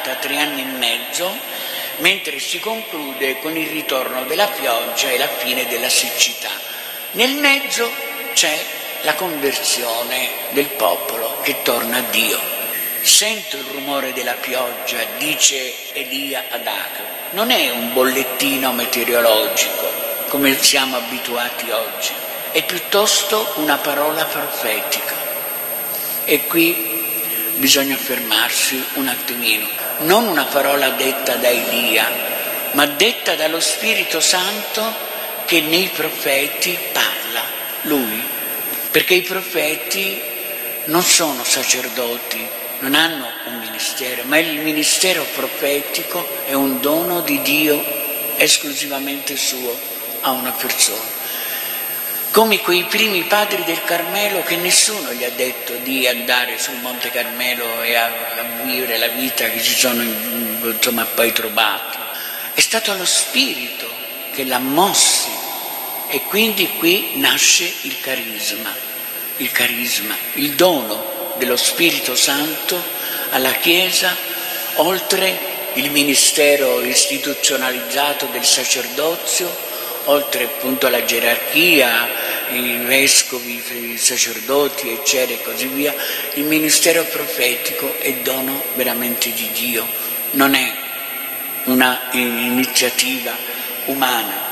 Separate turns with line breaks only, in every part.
durata 3 anni e mezzo, mentre si conclude con il ritorno della pioggia e la fine della siccità. Nel mezzo c'è la conversione del popolo che torna a Dio. Sento il rumore della pioggia, dice Elia ad Acab. Non è un bollettino meteorologico come siamo abituati oggi, è piuttosto una parola profetica. E qui bisogna fermarsi un attimino. Non una parola detta da Elia, ma detta dallo Spirito Santo che nei profeti parla, lui. Perché i profeti non sono sacerdoti, non hanno un ministero, ma il ministero profetico è un dono di Dio esclusivamente suo a una persona. Come quei primi padri del Carmelo che nessuno gli ha detto di andare sul Monte Carmelo e a vivere la vita che si sono poi trovati. È stato lo Spirito che l'ha mossi e quindi qui nasce il carisma, il dono dello Spirito Santo alla Chiesa, oltre il ministero istituzionalizzato del sacerdozio, oltre appunto alla gerarchia, i vescovi, i sacerdoti, eccetera e così via. Il ministero profetico è dono veramente di Dio, non è una iniziativa umana.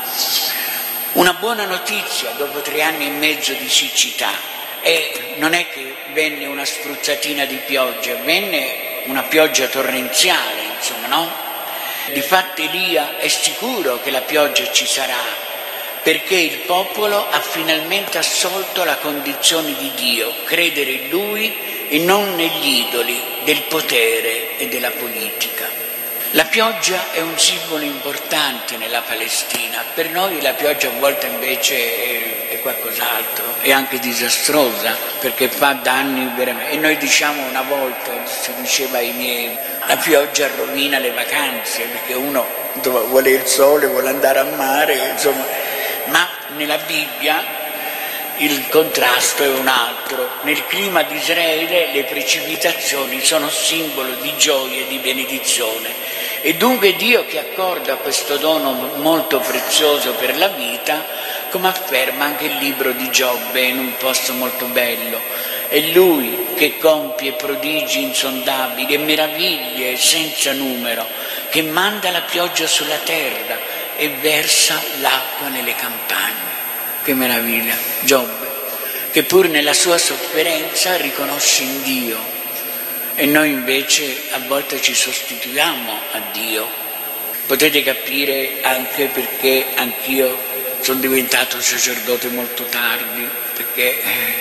Una buona notizia dopo 3 anni e mezzo di siccità, e non è che venne una spruzzatina di pioggia, venne una pioggia torrenziale, insomma, no? Difatti Elia è sicuro che la pioggia ci sarà, perché il popolo ha finalmente assolto la condizione di Dio, credere in Lui e non negli idoli del potere e della politica. La pioggia è un simbolo importante nella Palestina, per noi la pioggia a volte invece è qualcos'altro, è anche disastrosa perché fa danni veramente. E noi diciamo una volta, si diceva ai miei, la pioggia rovina le vacanze perché uno vuole il sole, vuole andare a mare, insomma. Ma nella Bibbia il contrasto è un altro. Nel clima di Israele le precipitazioni sono simbolo di gioia e di benedizione. E dunque Dio che accorda questo dono molto prezioso per la vita, come afferma anche il libro di Giobbe in un posto molto bello. È Lui che compie prodigi insondabili e meraviglie senza numero, che manda la pioggia sulla terra e versa l'acqua nelle campagne. Che meraviglia, Giobbe, che pur nella sua sofferenza riconosce in Dio. E noi invece a volte ci sostituiamo a Dio. Potete capire anche perché anch'io sono diventato sacerdote molto tardi, perché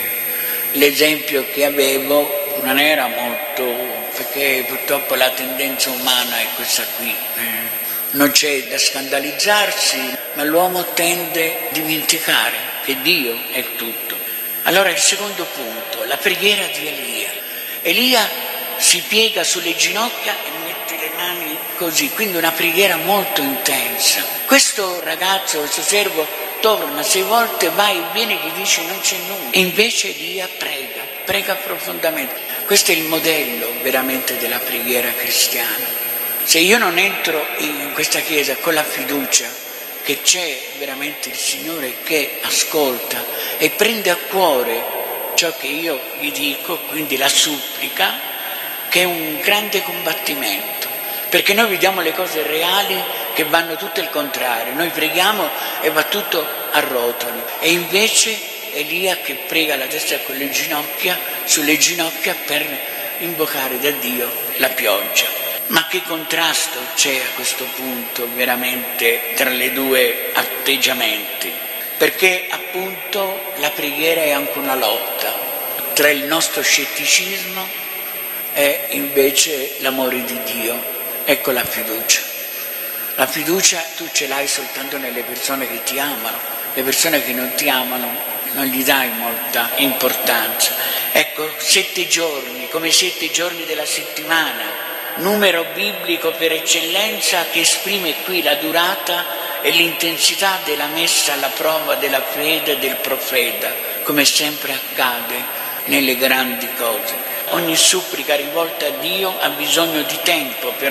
l'esempio che avevo non era molto, perché purtroppo la tendenza umana è questa qui. Non c'è da scandalizzarsi, ma l'uomo tende a dimenticare che Dio è tutto. Allora il secondo punto, la preghiera di Elia. Elia si piega sulle ginocchia e mette le mani così, quindi una preghiera molto intensa. Questo ragazzo, questo servo, torna 6 volte, va e viene, gli dice non c'è nulla. E invece Elia prega profondamente. Questo è il modello veramente della preghiera cristiana. Se io non entro in questa chiesa con la fiducia che c'è veramente il Signore che ascolta e prende a cuore ciò che io gli dico, quindi la supplica, che è un grande combattimento, perché noi vediamo le cose reali che vanno tutto il contrario, noi preghiamo e va tutto a rotoli, e invece Elia che prega la testa con le ginocchia, sulle ginocchia per invocare da Dio la pioggia. Ma che contrasto c'è a questo punto veramente tra le due atteggiamenti? Perché appunto la preghiera è anche una lotta tra il nostro scetticismo e invece l'amore di Dio. Ecco la fiducia. La fiducia tu ce l'hai soltanto nelle persone che ti amano, le persone che non ti amano non gli dai molta importanza. Ecco, 7 giorni, come 7 giorni della settimana, numero biblico per eccellenza che esprime qui la durata e l'intensità della messa alla prova della fede del profeta, come sempre accade nelle grandi cose. Ogni supplica rivolta a Dio ha bisogno di tempo per